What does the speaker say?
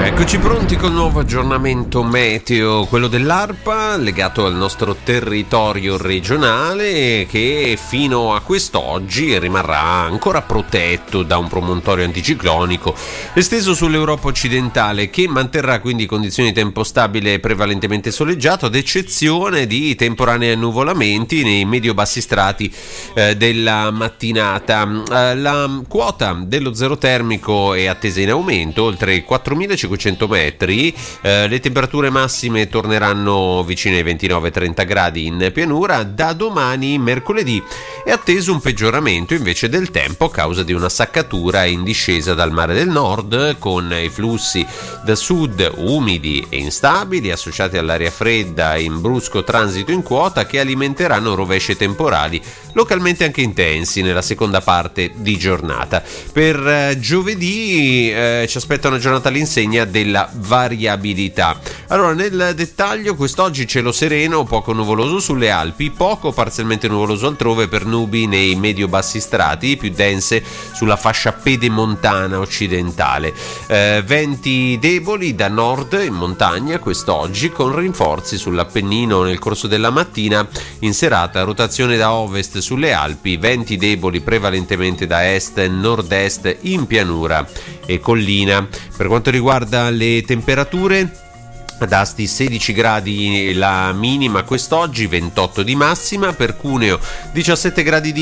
Eccoci pronti col nuovo aggiornamento meteo, quello dell'ARPA, legato al nostro territorio regionale, che fino a quest'oggi rimarrà ancora protetto da un promontorio anticiclonico esteso sull'Europa occidentale, che manterrà quindi condizioni di tempo stabile e prevalentemente soleggiato, ad eccezione di temporanei annuvolamenti nei medio-bassi strati della mattinata. La quota dello zero termico è attesa in aumento, oltre i 4.500 metri, le temperature massime torneranno vicine ai 29-30 gradi in pianura. Da domani, mercoledì, è atteso un peggioramento invece del tempo a causa di una saccatura in discesa dal mare del nord, con i flussi da sud umidi e instabili associati all'aria fredda in brusco transito in quota, che alimenteranno rovesce temporali localmente anche intensi nella seconda parte di giornata. Per giovedì ci aspetta una giornata all'insegna della variabilità. Allora, nel dettaglio, quest'oggi cielo sereno, poco nuvoloso sulle Alpi, poco parzialmente nuvoloso altrove per nubi nei medio-bassi strati, più dense sulla fascia pedemontana occidentale. Venti deboli da nord in montagna quest'oggi, con rinforzi sull'Appennino nel corso della mattina. In serata rotazione da ovest sulle Alpi, venti deboli prevalentemente da est e nord-est in pianura e collina. Per quanto riguarda le temperature, ad Asti 16 gradi la minima quest'oggi, 28 di massima. Per Cuneo 17 gradi di